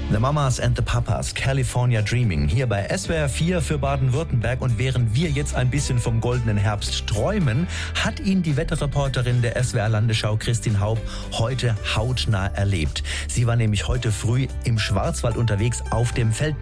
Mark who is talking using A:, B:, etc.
A: The Mamas and the Papas, California Dreaming, hier bei SWR 4 für Baden-Württemberg. Und während wir jetzt ein bisschen vom goldenen Herbst träumen, hat ihn die Wetterreporterin der SWR-Landesschau Christine Haupt heute hautnah erlebt. Sie war nämlich heute früh im Schwarzwald unterwegs auf dem Feld.